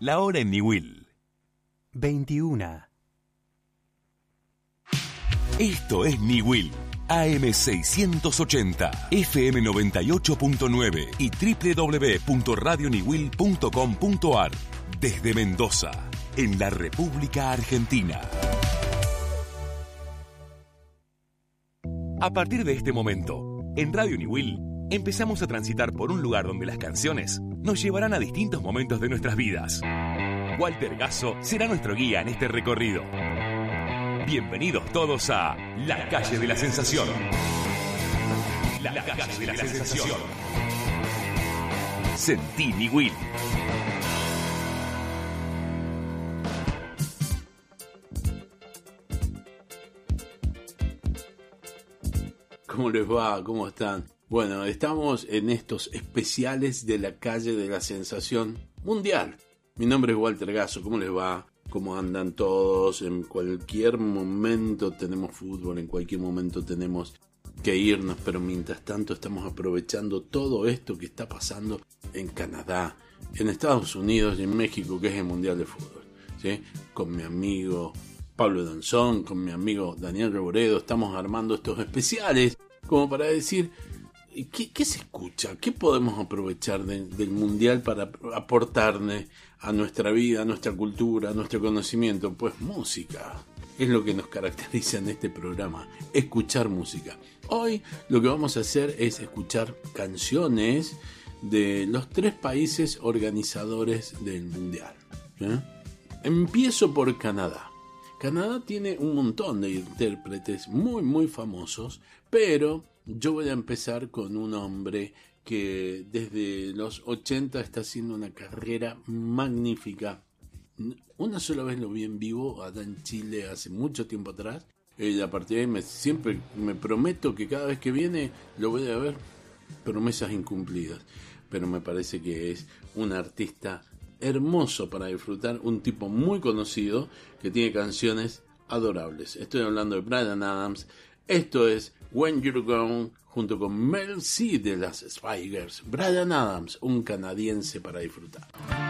La hora en Niwil. 21. Esto es Niwil. AM 680, FM 98.9 y www.radioniwil.com.ar. Desde Mendoza, en la República Argentina. A partir de este momento, en Radio Niwil, empezamos a transitar por un lugar donde las canciones nos llevarán a distintos momentos de nuestras vidas. Walter Gasso será nuestro guía en este recorrido. Bienvenidos todos a La Calle de la Sensación. La Calle de la Sensación. Sentí Niwil. ¿Cómo les va? ¿Cómo están? Bueno, estamos en estos especiales de La Calle de la Sensación Mundial. Mi nombre es Walter Gasso. ¿Cómo les va? ¿Cómo andan todos? En cualquier momento tenemos fútbol, en cualquier momento tenemos que irnos, pero mientras tanto estamos aprovechando todo esto que está pasando en Canadá, en Estados Unidos y en México, que es el Mundial de Fútbol, ¿sí? Con mi amigo Pablo Danzón, con mi amigo Daniel Reboredo, estamos armando estos especiales como para decir, ¿qué se escucha? ¿Qué podemos aprovechar del Mundial para aportarle a nuestra vida, a nuestra cultura, a nuestro conocimiento? Pues música. Es lo que nos caracteriza en este programa, escuchar música. Hoy lo que vamos a hacer es escuchar canciones de los 3 países organizadores del Mundial. Empiezo por Canadá. Canadá tiene un montón de intérpretes muy famosos, pero yo voy a empezar con un hombre que desde los 80 está haciendo una carrera magnífica. Una sola vez lo vi en vivo allá en Chile hace mucho tiempo atrás. Y a partir de ahí siempre me prometo que cada vez que viene lo voy a ver. Promesas incumplidas. Pero me parece que es un artista hermoso para disfrutar, un tipo muy conocido que tiene canciones adorables. Estoy hablando de Bryan Adams. Esto es When You're Gone junto con Mel C de las Spice Girls. Bryan Adams, un canadiense para disfrutar.